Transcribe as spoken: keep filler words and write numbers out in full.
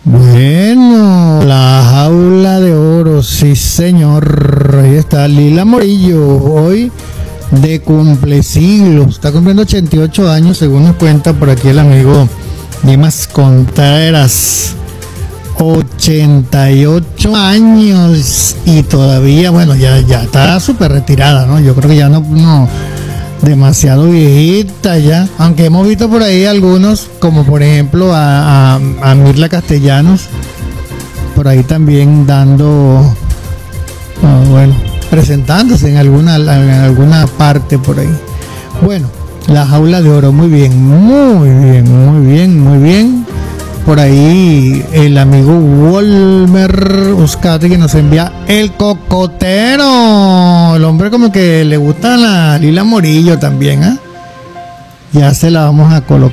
Bueno, la jaula de oro, sí señor. Ahí está Lila Morillo, hoy de cumplesiglos. Está cumpliendo ochenta y ocho años, según nos cuenta por aquí el amigo Dimas Contreras. ochenta y ocho años y todavía, bueno, ya, ya está súper retirada, ¿no? Yo creo que ya no, no, demasiado viejita ya. Aunque hemos visto por ahí algunos, como por ejemplo a, a, a Mirla Castellanos, por ahí también dando, oh, bueno, presentándose en alguna, en alguna parte por ahí. Bueno, la jaula de oro, muy bien, muy bien, muy bien, muy bien. Por ahí el amigo Wolmer Uscati que nos envía el cocotero. El hombre como que le gusta la Lila Morillo también, ¿eh? Ya se la vamos a colocar.